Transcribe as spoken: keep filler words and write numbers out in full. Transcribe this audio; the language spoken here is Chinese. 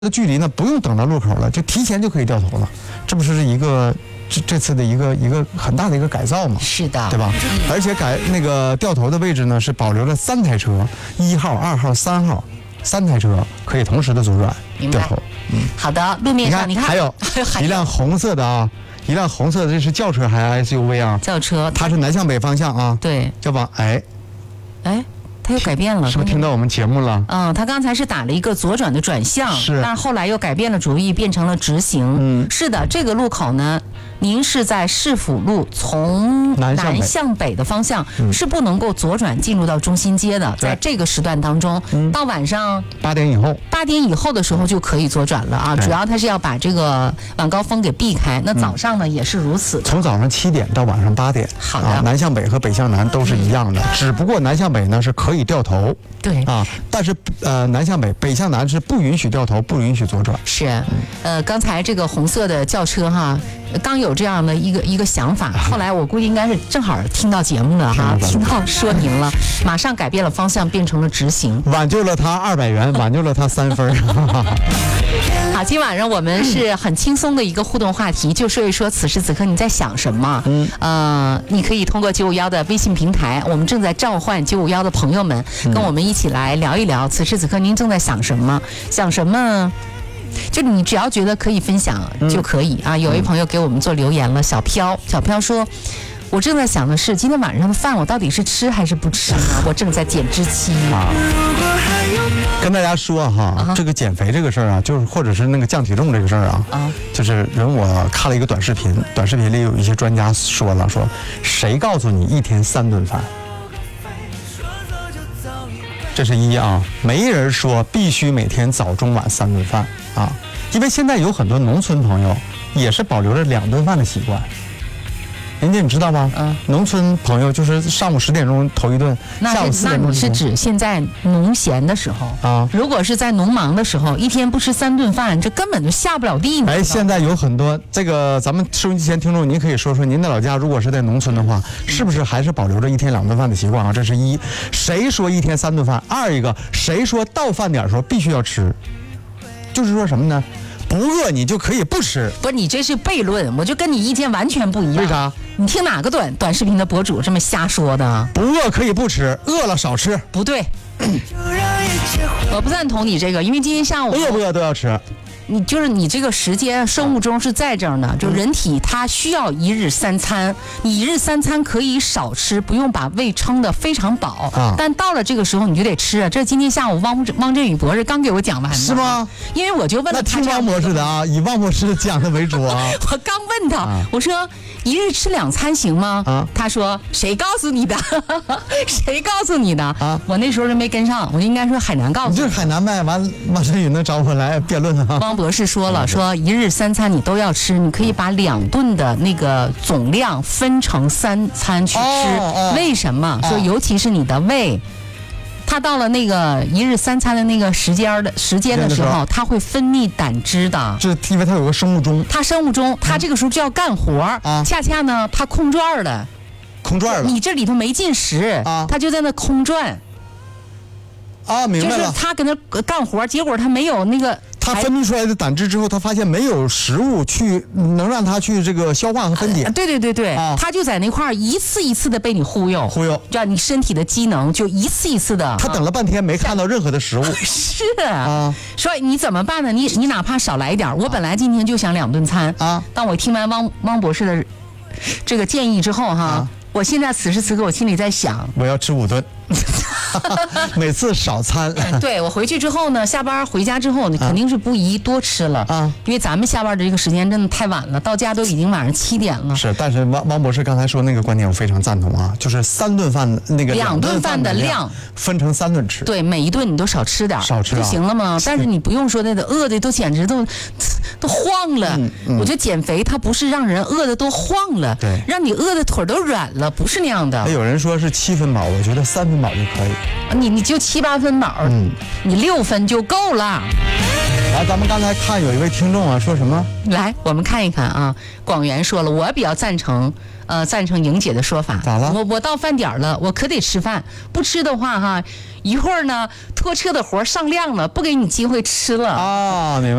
的距离呢，不用等到路口了，就提前就可以掉头了，这不是一个这这次的一个一个很大的一个改造嘛？ 是的， 对吧？而且改那个掉头的位置呢，是保留了三台车，一号、二号、三号，三台车可以同时的左转掉头。 嗯，好的，路面上你看还有一辆红色的啊，一辆红色的，这是轿车还是 S U V 啊？ 轿车， 它是南向北方向啊。 对， 就往哎哎。它又改变了， 是不是听到我们节目了？ 嗯，他刚才是打了一个左转的转向， 是， 但是后来又改变了主意，变成了直行。 嗯， 是的，这个路口呢，您是在市府路从南向北的方向、嗯、是不能够左转进入到中心街的，在这个时段当中，嗯、到晚上八点以后， 八点以后的时候就可以左转了啊。主要它是要把这个晚高峰给避开。那早上呢、嗯、也是如此的， 从早上七点到晚上八点。 好的、 啊，南向北和北向南都是一样的，只不过南向北呢是可以掉头。 对啊，但是呃，南向北、北向南是不允许掉头，不允许左转。 是，呃，刚才这个红色的轿车哈，刚有这样的一个一个想法，后来我估计应该是正好听到节目了哈，听到说明了，马上改变了方向，变成了直行， 挽救了他二百元，挽救了他三分。 好，今晚上我们是很轻松的一个互动话题，就说一说此时此刻你在想什么。嗯，呃，你可以通过九五幺的微信平台，我们正在召唤九五幺的朋友们，跟我们一起来聊一聊，此时此刻您正在想什么？想什么？就你只要觉得可以分享就可以啊。有一朋友给我们做留言了，小飘，小飘说。我正在想的是，今天晚上的饭我到底是吃还是不吃呢？我正在减脂期啊。 跟大家说哈， uh-huh. 这个减肥这个事儿啊，就是或者是那个降体重这个事儿啊， uh-huh. 就是人我看了一个短视频，短视频里有一些专家说了，说谁告诉你一天三顿饭？这是一啊，没人说必须每天早中晚三顿饭啊，因为现在有很多农村朋友也是保留着两顿饭的习惯。人家你知道吗？嗯，农村朋友就是上午十点钟头一顿，下午四点钟。 那你是指现在农闲的时候啊？如果是在农忙的时候，一天不吃三顿饭，这根本就下不了地。 哎，现在有很多这个，咱们收音机前听众，您可以说说您的老家，如果是在农村的话，是不是还是保留着一天两顿饭的习惯啊？这是一。谁说一天三顿饭？二一个，谁说到饭点的时候必须要吃？就是说什么呢？不饿你就可以不吃。 不是你这是悖论，我就跟你意见完全不一样。 为啥？ 你听哪个短短视频的博主这么瞎说的？ 不饿可以不吃，饿了少吃。 不对，我不赞同你这个，因为今天下午饿不饿都要吃。 你就是你这个时间生物钟是在这儿呢，就人体它需要一日三餐，你一日三餐可以少吃，不用把胃撑得非常饱，啊、但到了这个时候你就得吃啊。这今天下午汪汪振宇博士刚给我讲完的， 是吗？ 因为我就问了他， 那听汪博士的啊，以汪博士讲的为主啊。 我刚问他，啊、我说一日吃两餐行吗？啊、他说谁告诉你的？谁告诉你的？啊，我那时候就没跟上，我应该说海南告诉你。 你就是海南呗，完汪振宇能找我来辩论啊？ 汪博士说了，说一日三餐你都要吃，你可以把两顿的那个总量分成三餐去吃。哦哦、为什么？哦、说尤其是你的胃，它到了那个一日三餐的那个时间的时间的时候，它会分泌胆汁的。 这因为它有个生物钟， 它生物钟，它这个时候就要干活儿、嗯、恰恰呢，它空转了， 空转了。 你这里头没进食，啊、它就在那空转。 啊，明白了。 就是他跟那干活，结果他没有那个。 他分泌出来的胆汁之后，他发现没有食物去能让他去这个消化和分解。 啊、对对对对，啊、他就在那块儿一次一次的被你忽悠， 忽悠， 让你身体的机能就一次一次的。 他等了半天没看到任何的食物。 是啊，所以你怎么办呢？你你哪怕少来一点，我本来今天就想两顿餐啊，但我听完汪汪博士的这个建议之后哈。啊我现在此时此刻，我心里在想， 我要吃五顿，每次少餐。 对，我回去之后呢，下班回家之后，你肯定是不宜多吃了啊，因为咱们下班的这个时间真的太晚了，到家都已经晚上七点了。 是，但是汪汪博士刚才说那个观点我非常赞同啊，就是三顿饭那个两顿饭的量分成三顿吃， 对，每一顿你都少吃点， 少吃、啊、 就行了吗？但是你不用说那个饿的都简直都都晃了。 嗯嗯、 我觉得减肥它不是让人饿的都晃了， 对， 让你饿的腿都软了，不是那样的。 有人说是七分饱，我觉得三分饱就可以。 你你就七八分饱，嗯，你六分就够了。 来，咱们刚才看有一位听众啊，说什么？ 来，我们看一看啊。广元说了，我比较赞成，呃，赞成莹姐的说法。 咋了？ 我我到饭点了，我可得吃饭，不吃的话哈，一会儿呢拖车的活上量了，不给你机会吃了啊，明白。